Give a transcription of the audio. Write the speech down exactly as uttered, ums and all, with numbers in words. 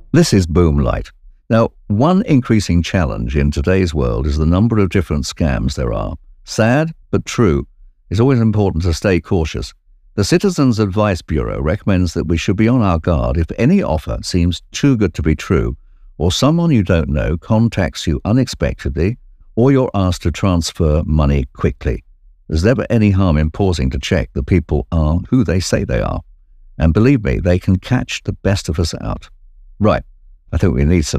This is Boomlight. Now, one increasing challenge in today's world is the number of different scams there are. Sad, but true. It's always important to stay cautious. The Citizens Advice Bureau recommends that we should be on our guard if any offer seems too good to be true, or someone you don't know contacts you unexpectedly, or you're asked to transfer money quickly. There's never any harm in pausing to check that people are who they say they are. And believe me, they can catch the best of us out. Right, I think we need some